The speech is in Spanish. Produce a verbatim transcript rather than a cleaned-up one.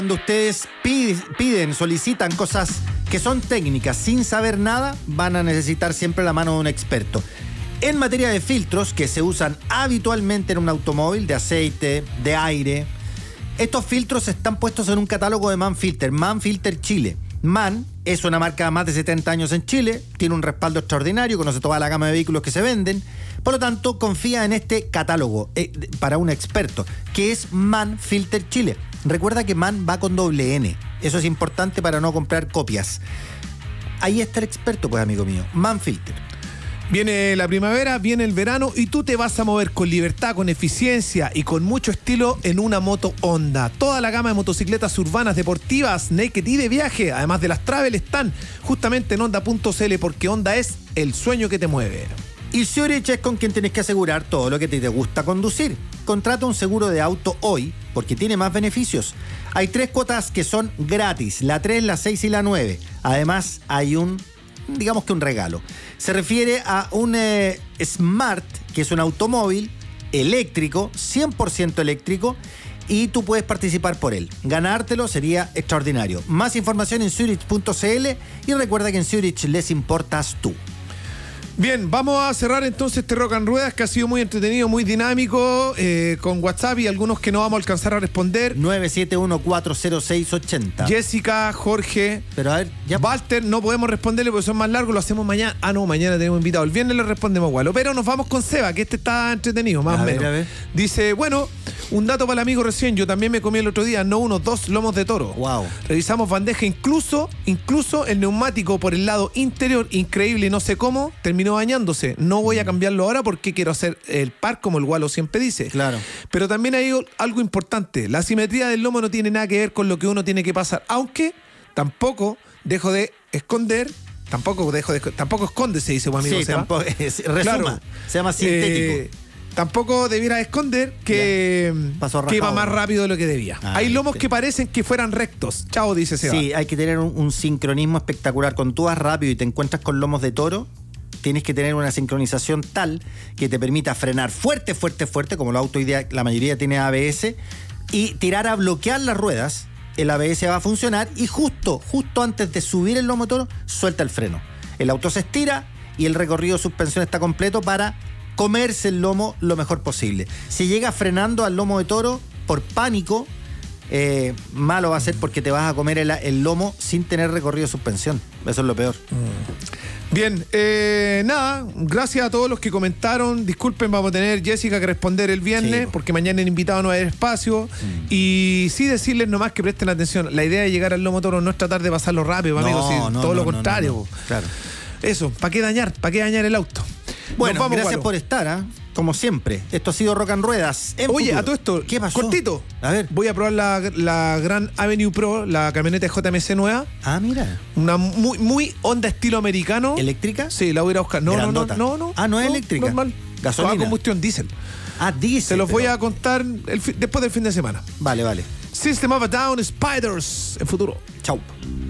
Cuando ustedes piden, solicitan cosas que son técnicas sin saber nada, van a necesitar siempre la mano de un experto. En materia de filtros que se usan habitualmente en un automóvil, de aceite, de aire, estos filtros están puestos en un catálogo de Manfilter, Manfilter Chile. Man es una marca de más de setenta años en Chile, tiene un respaldo extraordinario, conoce toda la gama de vehículos que se venden, por lo tanto confía en este catálogo eh, para un experto, que es Manfilter Chile. Recuerda que Man va con doble N, eso es importante para no comprar copias. Ahí está el experto, pues, amigo mío, Manfilter. Viene la primavera, viene el verano y tú te vas a mover con libertad, con eficiencia y con mucho estilo en una moto Honda. Toda la gama de motocicletas urbanas, deportivas, naked y de viaje, además de las travel, están justamente en honda punto c l, porque Honda es el sueño que te mueve. Y Zurich es con quien tienes que asegurar todo lo que te gusta conducir. Contrata un seguro de auto hoy porque tiene más beneficios. Hay tres cuotas que son gratis, la tres, la seis y la nueve. Además hay un, digamos que un regalo. Se refiere a un eh, Smart, que es un automóvil eléctrico, cien por ciento eléctrico, y tú puedes participar por él. Ganártelo sería extraordinario. Más información en zurich punto c l y recuerda que en Zurich les importas tú. Bien, vamos a cerrar entonces este Rock and Ruedas, que ha sido muy entretenido, muy dinámico, eh, con WhatsApp y algunos que no vamos a alcanzar a responder. nueve siete uno cuatro cero seis ocho cero. Jessica, Jorge, pero a ver, ya. Walter, no podemos responderle porque son más largos, lo hacemos mañana. Ah, no, mañana tenemos invitado. El viernes le respondemos igual. Pero nos vamos con Seba, que este está entretenido, más o menos. A ver. Dice, bueno, un dato para el amigo recién, yo también me comí el otro día, no uno, dos lomos de toro. Wow. Revisamos bandeja, incluso, incluso el neumático por el lado interior, increíble, no sé cómo, terminó bañándose. No voy a cambiarlo ahora porque quiero hacer el par como el Gualo siempre dice. Claro. Pero también hay algo importante. La simetría del lomo no tiene nada que ver con lo que uno tiene que pasar. Aunque tampoco dejo de esconder, tampoco dejo de tampoco esconde, se dice, pues, amigo. Sí, Seba. tampoco, es, resuma, claro, se llama sintético. Eh, Tampoco debiera esconder que, que iba más rápido de lo que debía. Ah, hay lomos que parecen que fueran rectos. Chao, dice Seba. Sí, hay que tener un, un sincronismo espectacular. Cuando tú vas rápido y te encuentras con lomos de toro, tienes que tener una sincronización tal que te permita frenar fuerte, fuerte, fuerte, como el auto hoy día, la mayoría tiene A B S, y tirar a bloquear las ruedas. El A B S va a funcionar y justo, justo antes de subir el lomo de toro, suelta el freno. El auto se estira y el recorrido de suspensión está completo para comerse el lomo lo mejor posible. Si llega frenando al lomo de toro por pánico, eh, malo va a ser porque te vas a comer el, el lomo sin tener recorrido de suspensión. Eso es lo peor. Bien, eh, nada, gracias a todos los que comentaron. Disculpen, vamos a tener Jessica que responder el viernes, sí, porque mañana el invitado no va a haber espacio. Mm. Y sí decirles nomás que presten atención. La idea de llegar al lomo toro no es tratar de pasarlo rápido, no, amigos, sí, no, todo no, lo contrario. No, no, no. Claro. Eso, ¿para qué dañar? ¿Para qué dañar el auto? Bueno, vamos, gracias Gualo. por estar, ¿eh? Como siempre. Esto ha sido Rock and Ruedas. Oye, futuro. A todo esto, ¿qué pasó? Cortito. A ver. Voy a probar la, la Grand Avenue Pro, la camioneta J M C nueva. Ah, mira. Una muy, muy Honda estilo americano. ¿Eléctrica? Sí, la voy a ir a buscar. No, no, no, no, no. Ah, no es no, eléctrica. Normal. Gasolina. Toda combustión, diésel. Ah, diésel. Se los pero... voy a contar el fi- después del fin de semana. Vale, vale. System of a Down, Spiders, en futuro. Chau.